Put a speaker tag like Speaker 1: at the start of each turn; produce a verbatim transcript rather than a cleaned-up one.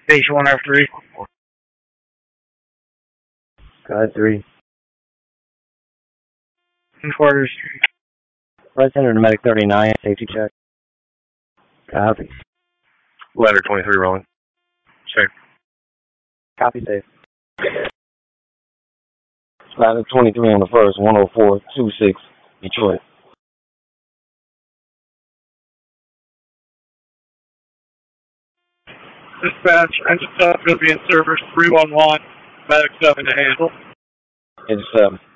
Speaker 1: Station one R three.
Speaker 2: God three.
Speaker 1: Quarters.
Speaker 2: Right center to medic thirty-nine, safety check. Copy.
Speaker 3: Ladder twenty-three rolling. Safe.
Speaker 2: Copy, safe. Ladder twenty-three on the first, one oh four two six, Detroit.
Speaker 1: Dispatch, engine stuff going to be in service three one one, medic seven to handle.
Speaker 2: It's seven.